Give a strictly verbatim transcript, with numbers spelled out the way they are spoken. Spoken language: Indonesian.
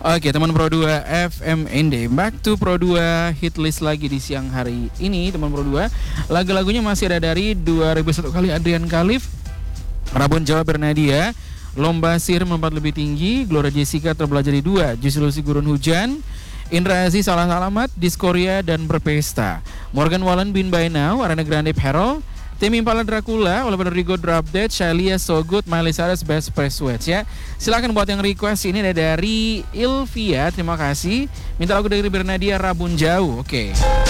Oke teman Pro dua F M N D, back to Pro dua hit list lagi di siang hari ini teman Pro dua. Lagu-lagunya masih ada dari dua ribu satu kali Adrian Khalif, Rabun Jawa Bernadia, Lomba Sihir Melompat Lebih Tinggi, Gloria Jessica Terbelah Jadi Dua, Juicy Lucy Gurun Hujan, Indra Aziz Salah Alamat, Diskoria dan Berpesta, Morgan Wallen Bin By Now, Ariana Grande Peril, Tim Impala Dracula, Oliver Rodrigo Drop Dead, Shailia So Good, Miley Cyrus Best Pressweds ya. Silakan buat yang request, ini ada dari Ilvia, terima kasih. Minta lagu dari Bernadia Rabun Jauh, oke. Okay.